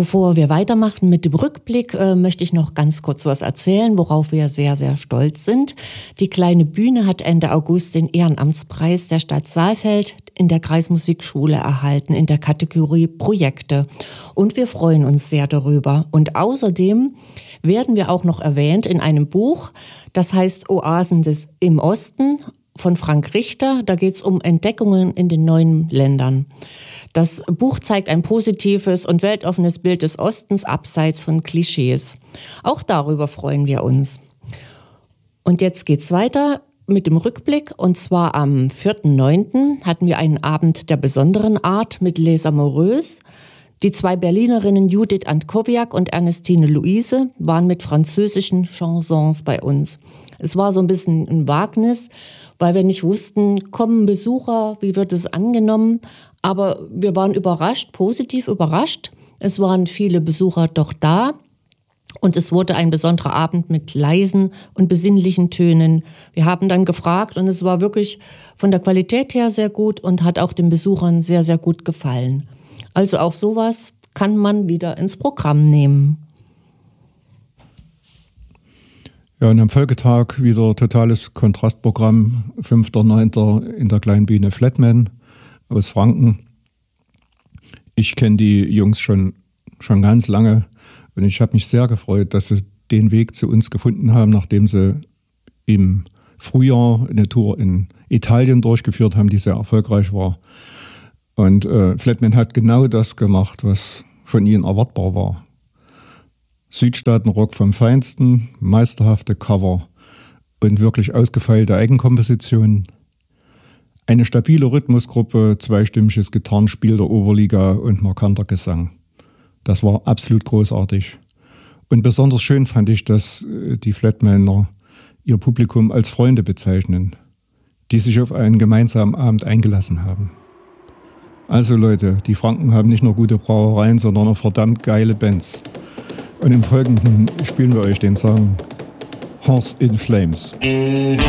Bevor wir weitermachen mit dem Rückblick, möchte ich noch ganz kurz was erzählen, worauf wir sehr, sehr stolz sind. Die kleine Bühne hat Ende August den Ehrenamtspreis der Stadt Saalfeld in der Kreismusikschule erhalten, in der Kategorie Projekte. Und wir freuen uns sehr darüber. Und außerdem werden wir auch noch erwähnt in einem Buch, das heißt Oasen im Osten von Frank Richter. Da geht es um Entdeckungen in den neuen Ländern. Das Buch zeigt ein positives und weltoffenes Bild des Ostens abseits von Klischees. Auch darüber freuen wir uns. Und jetzt geht's weiter mit dem Rückblick. Und zwar am 4.9. hatten wir einen Abend der besonderen Art mit Les Amoureuses. Die 2 Berlinerinnen Judith Antkowiak und Ernestine Luise waren mit französischen Chansons bei uns. Es war so ein bisschen ein Wagnis, weil wir nicht wussten, kommen Besucher, wie wird es angenommen. Aber wir waren überrascht, positiv überrascht. Es waren viele Besucher doch da. Und es wurde ein besonderer Abend mit leisen und besinnlichen Tönen. Wir haben dann gefragt und es war wirklich von der Qualität her sehr gut und hat auch den Besuchern sehr, sehr gut gefallen. Also auch sowas kann man wieder ins Programm nehmen. Ja, und am Folgetag wieder totales Kontrastprogramm. 5.9. in der kleinen Bühne Flatman aus Franken. Ich kenne die Jungs schon ganz lange und ich habe mich sehr gefreut, dass sie den Weg zu uns gefunden haben, nachdem sie im Frühjahr eine Tour in Italien durchgeführt haben, die sehr erfolgreich war. Und Flatman hat genau das gemacht, was von ihnen erwartbar war. Südstaatenrock vom Feinsten, meisterhafte Cover und wirklich ausgefeilte Eigenkompositionen. Eine stabile Rhythmusgruppe, zweistimmiges Gitarrenspiel der Oberliga und markanter Gesang. Das war absolut großartig. Und besonders schön fand ich, dass die Flatmaner ihr Publikum als Freunde bezeichnen, die sich auf einen gemeinsamen Abend eingelassen haben. Also Leute, die Franken haben nicht nur gute Brauereien, sondern auch verdammt geile Bands. Und im Folgenden spielen wir euch den Song Horse in Flames.